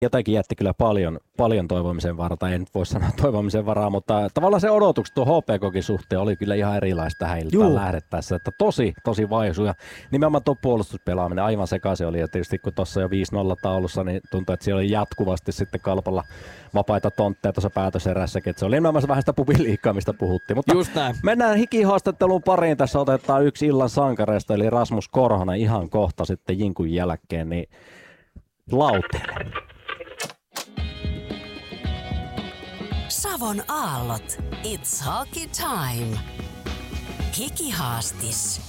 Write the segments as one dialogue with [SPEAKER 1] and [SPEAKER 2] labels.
[SPEAKER 1] jotenkin jätti kyllä paljon toivomisen varaa, tai en voi sanoa toivomisen varaa, mutta tavallaan se odotukset tuon HPK:kin suhteen oli kyllä ihan erilaista tähän iltaan lähdettäessä, että tosi vaisu, ja nimenomaan tuo puolustuspelaaminen aivan sekaisin oli, ja tietysti kun tuossa jo 5-0 taulussa, niin tuntui, että siellä oli jatkuvasti sitten Kalpalla vapaita tontteja tuossa päätöserässäkin, että se oli nimenomaan vähän sitä pupiliikkaa, mistä puhuttiin, mutta mennään hikihaastatteluun pariin, tässä otetaan yksi illan sankareista, eli Rasmus Korhonen ihan kohta sitten jinkun jälkeen, niin lauteelle.
[SPEAKER 2] Savon aallot. It's hockey time. Hikihaastis.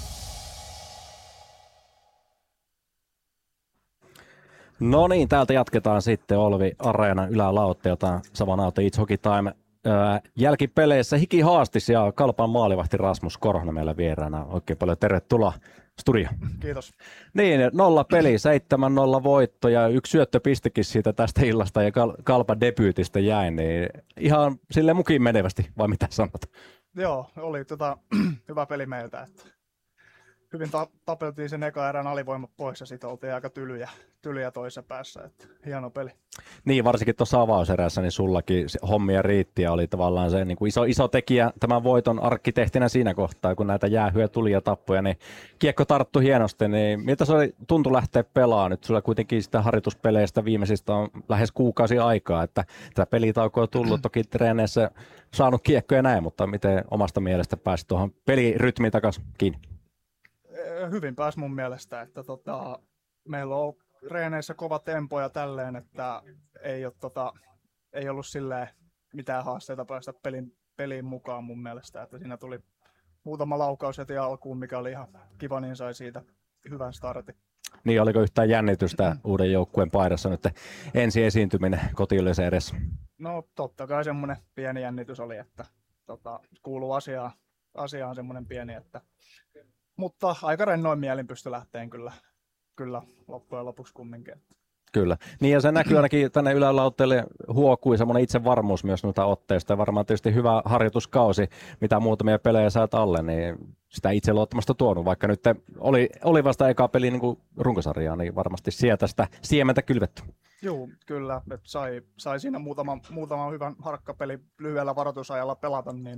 [SPEAKER 1] No niin, täältä jatketaan sitten Olvi Areenan ylälauteelta Savon aallot It's hockey time. Jälkipeleissä hikihaastis ja Kalpan maalivahti Rasmus Korhonen meillä vieraana. Oikein paljon tervetuloa studio.
[SPEAKER 3] Kiitos.
[SPEAKER 1] Niin, 0 peli, 7-0 voitto ja yksi syöttöpistekin siitä tästä illasta ja Kalpan debyytistä jäi, niin ihan sille mukin menevästi, vai mitä sanot?
[SPEAKER 3] Joo, oli hyvä peli meiltä. Että hyvin tapeltiin sen eka erän alivoima pois ja sitten oltiin aika tylyjä toisessa päässä. Että hieno peli.
[SPEAKER 1] Niin, varsinkin tuossa avauserässä, niin sullakin hommia riitti ja oli tavallaan se niin kuin iso tekijä tämän voiton arkkitehtinä siinä kohtaa, kun näitä jäähyjä tuli ja tappoja, niin kiekko tarttui hienosti, niin miltä se tuntui lähteä pelaamaan? Nyt sulla kuitenkin sitä harjoituspeleistä viimeisistä on lähes kuukausi aikaa, että tätä pelitaukoa on tullut, toki treeneissä saanut kiekkoja näin, mutta miten omasta mielestä pääsi tuohon pelirytmiin takaisin kiinni?
[SPEAKER 3] Hyvin pääsi mun mielestä, että meillä on reeneissä kova tempo ja tälleen, että ei ollut silleen mitään haasteita päästä peliin mukaan mun mielestä, että siinä tuli muutama laukaus heti alkuun, mikä oli ihan kiva, niin sai siitä hyvän startin.
[SPEAKER 1] Niin, oliko yhtään jännitystä uuden joukkueen paidassa nyt ensi esiintyminen kotiyleisön edessä?
[SPEAKER 3] No totta kai semmoinen pieni jännitys oli, että kuuluu asiaan semmoinen pieni, mutta aika rennoin mielin pystyi lähteen kyllä loppujen lopuksi kumminkin.
[SPEAKER 1] Kyllä. Niin ja se näkyy ainakin tänne ylälauteelle huokui semmoinen itsevarmuus myös noita otteista ja varmaan tietysti hyvä harjoituskausi, mitä muutamia pelejä saat alle, niin sitä itseluottamusta tuonut, vaikka nyt oli vasta eka peli niin kuin runkosarjaa, niin varmasti sieltä sitä siementä kylvetty.
[SPEAKER 3] Joo, kyllä. Että sai siinä muutama hyvän harkkapeli lyhyellä varoitusajalla pelata, niin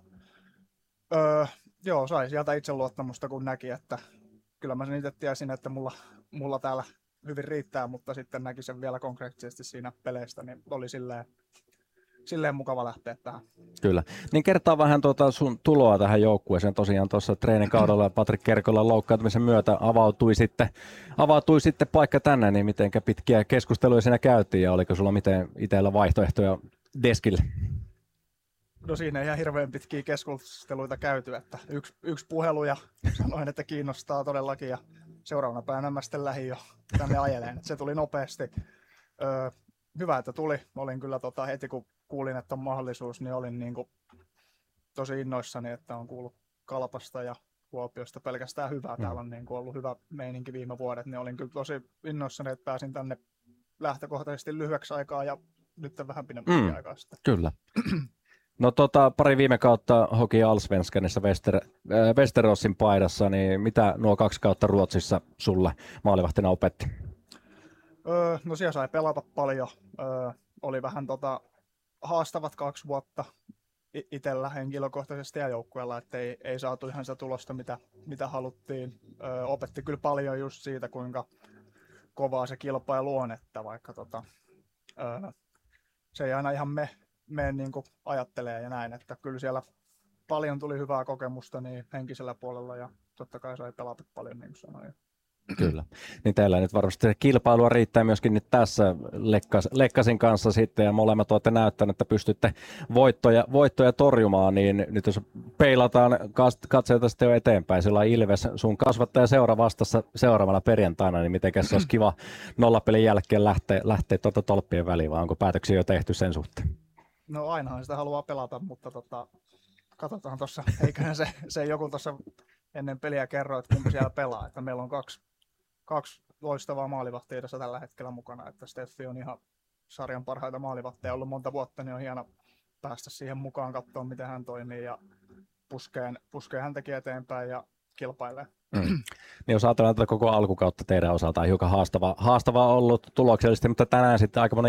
[SPEAKER 3] sai sieltä itseluottamusta, kun näki, että kyllä mä sen itse tiesin, että mulla täällä hyvin riittää, mutta sitten näki sen vielä konkreettisesti siinä peleistä, niin oli silleen mukava lähteä tähän.
[SPEAKER 1] Kyllä. Niin kertaa vähän sun tuloa tähän joukkueeseen. Tosiaan tuossa treenikaudella Patrik Kerkolan loukkaantumisen myötä avautui sitten paikka tänne, niin mitenkä pitkiä keskusteluja siinä käytiin ja oliko sulla miten itsellä vaihtoehtoja deskille?
[SPEAKER 3] No siinä ei ihan hirveän pitkiä keskusteluita käyty, että yksi puhelu ja sanoin, että kiinnostaa todellakin ja seuraavana päivänä mä sitten lähdin jo tänne ajeleen. Se tuli nopeasti. Hyvä, että tuli. Olin kyllä heti kun kuulin, että on mahdollisuus, niin olin niin kuin tosi innoissani, että on kuullut Kalpasta ja Kuopiosta pelkästään hyvää. Täällä on niin kuin ollut hyvä meininki viime vuodet, niin olin kyllä tosi innoissani, että pääsin tänne lähtökohtaisesti lyhyeksi aikaa ja nyt vähän aikaa sitten.
[SPEAKER 1] Kyllä. No pari viime kautta Hockey Allsvenskanissa Westerossin paidassa, niin mitä nuo 2 kautta Ruotsissa sulle maalivahtina opetti?
[SPEAKER 3] No siellä sai pelata paljon. Oli vähän haastavat 2 vuotta itsellä henkilökohtaisesti ja joukkueella, että ei saatu ihan sitä tulosta, mitä haluttiin. Opetti kyllä paljon just siitä, kuinka kovaa se kilpailu on, että vaikka se ei aina ihan me niin kuin ajattelee ja näin, että kyllä siellä paljon tuli hyvää kokemusta niin henkisellä puolella ja totta kai sai pelata paljon, niin kuin sanoin.
[SPEAKER 1] Kyllä. Niin teillä nyt varmasti kilpailua riittää myöskin nyt tässä Lekkasin kanssa sitten ja molemmat olette näyttäneet, että pystytte voittoja torjumaan, niin nyt jos peilataan katseita sitten jo eteenpäin, sillä Ilves sun kasvattaja seura vastassa seuraavana perjantaina, niin mitenkäs se olisi kiva nollapelin jälkeen lähteä tolppien väliin, vai onko päätöksiä jo tehty sen suhteen?
[SPEAKER 3] No ainahan sitä haluaa pelata, mutta katsotaan tuossa, eiköhän se joku tuossa ennen peliä kerro, että kumpi siellä pelaa. Että meillä on kaksi loistavaa maalivahtia tässä tällä hetkellä mukana, että Steffi on ihan sarjan parhaita maalivahteja ollut monta vuotta, niin on hieno päästä siihen mukaan, katsoa miten hän toimii ja puskee häntäkin eteenpäin ja kilpailee.
[SPEAKER 1] Niin jos ajatellaan tätä koko alkukautta teidän osalta, hiukan haastavaa ollut tuloksellisesti, mutta tänään sitten aika monen